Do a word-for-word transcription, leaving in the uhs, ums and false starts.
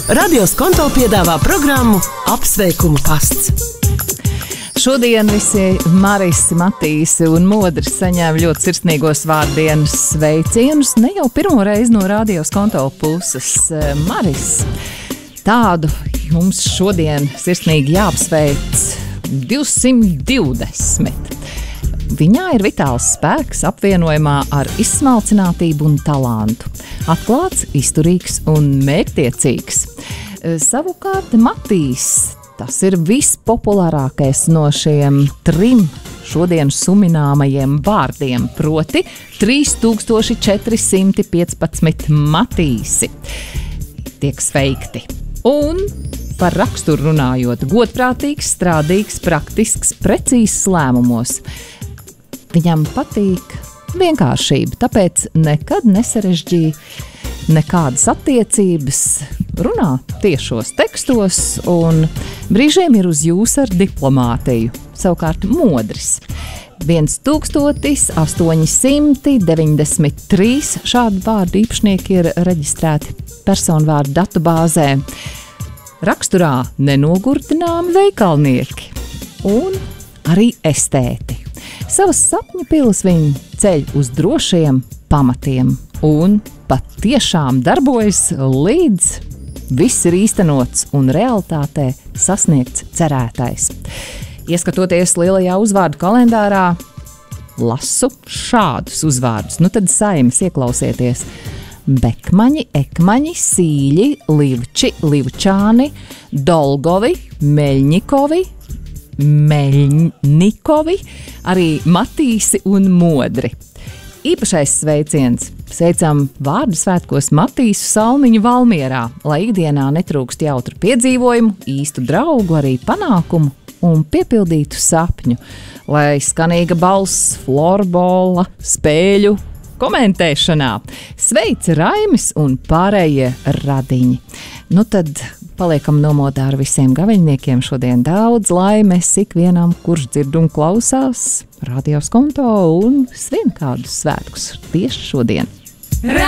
Radio Skonto piedāvā programmu Apsveikumu pasts. Šodien visi Maris, Matīsi un Modris saņēma ļoti sirsnīgos vārdienas sveicienus, ne jau pirmo reizi no Radio Skonto puses. Maris, tādu mums šodien sirsnīgi jāapsveic divsimt divdesmit. Viņā ir vitāls spēks apvienojumā ar izsmalcinātību un talantu. Atklāts, izturīgs un mērķtiecīgs. Savukārt Matīs, tas ir vispopulārākais no šiem trim šodien sumināmajiem vārdiem, proti trīs tūkstoši četri simti piecpadsmit Matīsi tiek sveikti. Un par raksturu runājot, godprātīgs, strādīgs, praktisks, precīzs lēmumos. Viņam patīk vienkāršība, tāpēc nekad nesarežģīja nekādas attiecības, runā tiešos tekstos un brīžiem ir uz jūs ar diplomātiju. Savukārt Modris. tūkstoš astoņi simti deviņdesmit trīs šādu vārdu īpašnieki ir reģistrēti personvārdu datubāzē. Raksturā nenogurdināmi veikalnieki un arī estēti. Savas sapņu pilas viņi ceļ uz drošiem pamatiem un pat tiešām darbojas līdz viss ir īstenots un realitātē sasniegts cerētais. Ieskatoties lielajā uzvārdu kalendārā, lasu šādus uzvārdus. Nu tad saimes ieklausieties. Bekmaņi, ekmaņi, sīļi, livči, livčāni, dolgovi, meļņikovi, Meļņikovi, arī Matīsi un Modri. Īpašais sveiciens. Sveicam vārdu svētkos Matīsu Salmiņu Valmierā, lai ikdienā netrūkst jautru piedzīvojumu, īstu draugu, arī panākumu un piepildītu sapņu, lai skanīga balss florbola spēļu komentēšanā. Sveic Raimis un pārējie radiņi. Nu tad paliekam nomodā ar visiem gaviļniekiem. Šodien daudz laimes ikvienam, kurš dzird un klausās Radio Skonto un svin kādus svētkus tieši šodien.